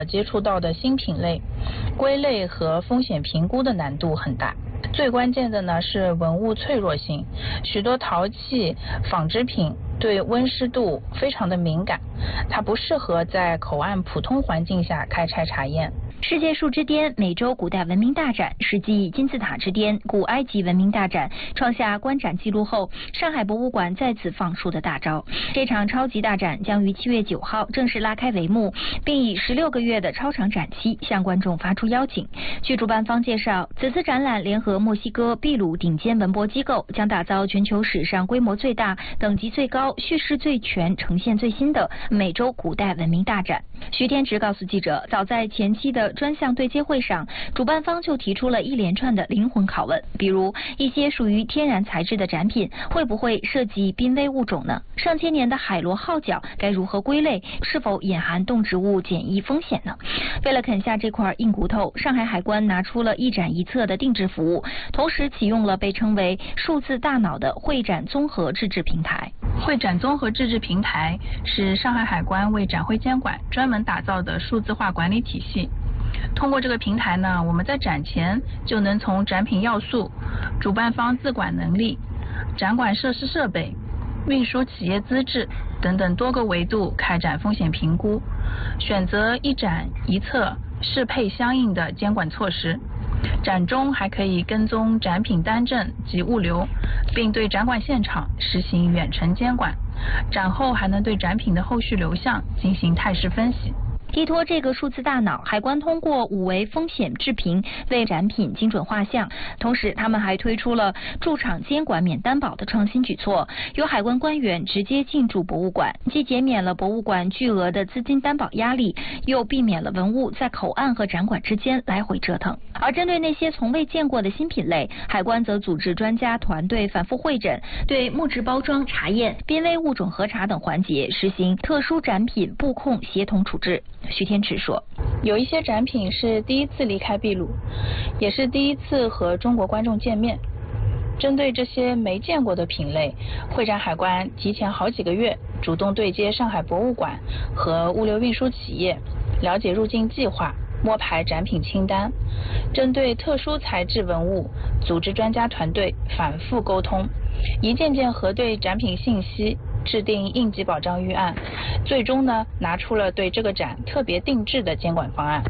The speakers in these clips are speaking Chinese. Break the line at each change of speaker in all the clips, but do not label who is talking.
接触到的新品类，归类和风险评估的难度很大。最关键的呢是文物脆弱性，许多陶器、纺织品对温湿度非常的敏感，它不适合在口岸普通环境下开采查验。
世界树之巅美洲古代文明大展是继金字塔之巅古埃及文明大展创下观展纪录后，上海博物馆再次放出的大招。这场超级大展将于7月9号正式拉开帷幕，并以16个月的超长展期向观众发出邀请。据主办方介绍，此次展览联合墨西哥、秘鲁顶尖文博机构，将打造全球史上规模最大、等级最高、叙事最全、呈现最新的美洲古代文明大展。徐天池告诉记者，早在前期的专项对接会上，主办方就提出了一连串的灵魂拷问，比如一些属于天然材质的展品会不会涉及濒危物种呢？上千年的海螺号角该如何归类？是否隐含动植物检疫风险呢？为了啃下这块硬骨头，上海海关拿出了一展一策的定制服务，同时启用了被称为数字大脑的会展综合自制平台。
会展综合自制平台是上海海关为展会监管专门打造的数字化管理体系。通过这个平台呢，我们在展前就能从展品要素、主办方自管能力、展馆设施设备、运输企业资质等等多个维度开展风险评估，选择一展一策适配相应的监管措施。展中还可以跟踪展品单证及物流，并对展馆现场实行远程监管。展后还能对展品的后续流向进行态势分析。
依托这个数字大脑，海关通过5维风险制评为展品精准画像。同时，他们还推出了驻场监管免担保的创新举措，由海关官员直接进驻博物馆，既减免了博物馆巨额的资金担保压力，又避免了文物在口岸和展馆之间来回折腾。而针对那些从未见过的新品类，海关则组织专家团队反复会诊，对木质包装查验、濒危物种核查等环节实行特殊展品布控协同处置。徐天池说，
有一些展品是第一次离开秘鲁，也是第一次和中国观众见面。针对这些没见过的品类，会展海关提前好几个月主动对接上海博物馆和物流运输企业，了解入境计划，摸排展品清单。针对特殊材质文物，组织专家团队反复沟通，一件件核对展品信息，制定应急保障预案，最终呢拿出了对这个展特别定制的监管方案。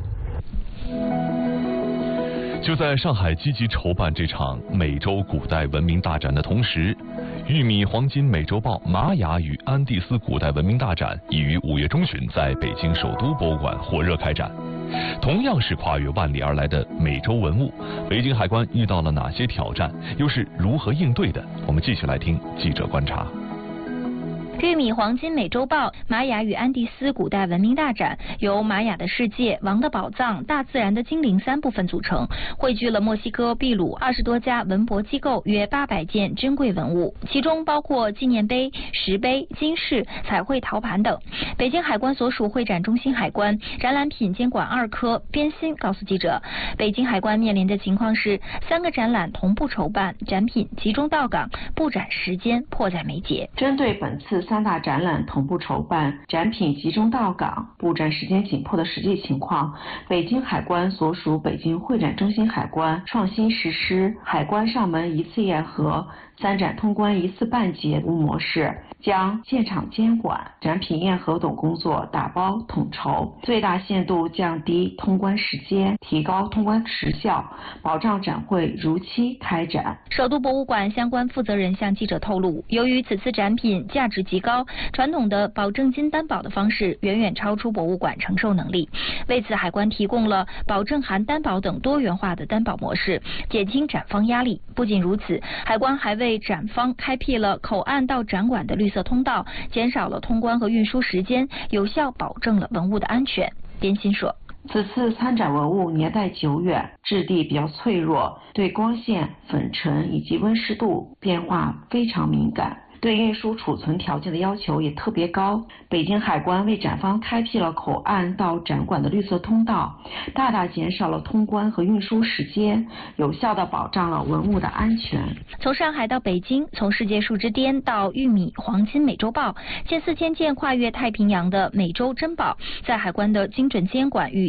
就在上海积极筹办这场美洲古代文明大展的同时，玉米黄金美洲豹玛雅与安第斯古代文明大展已于5月中旬在北京首都博物馆火热开展。同样是跨越万里而来的美洲文物，北京海关遇到了哪些挑战，又是如何应对的？我们继续来听记者观察。
玉米黄金美洲豹玛雅与安第斯古代文明大展由玛雅的世界、王的宝藏、大自然的精灵3部分组成，汇聚了墨西哥、秘鲁20多家文博机构约800件珍贵文物，其中包括纪念碑、石碑、金饰、彩绘陶盘等。北京海关所属会展中心海关展览品监管2科边鑫告诉记者，北京海关面临的情况是3个展览同步筹办，展品集中到港，布展时间迫在眉睫。
针对本次3大展览同步筹办，展品集中到港，布展时间紧迫的实际情况，北京海关所属北京会展中心海关创新实施海关上门一次验核、3展通关一次办结服务模式，将现场监管、展品验核等工作打包统筹，最大限度降低通关时间，提高通关时效，保障展会如期开展。
首都博物馆相关负责人向记者透露，由于此次展品价值极高，传统的保证金担保的方式远远超出博物馆承受能力，为此海关提供了保证函担保等多元化的担保模式，减轻展方压力。不仅如此，海关还为展方开辟了口岸到展馆的绿色通道，减少了通关和运输时间，有效保证了文物的安全。边鑫说，
此次参展文物年代久远，质地比较脆弱，对光线、粉尘以及温湿度变化非常敏感，对运输储存条件的要求也特别高。北京海关为展方开辟了口岸到展馆的绿色通道，大大减少了通关和运输时间，有效地保障了文物的安全。
从上海到北京，从世界树之巅到玉米黄金美洲豹，近4000件跨越太平洋的美洲珍宝，在海关的精准监管与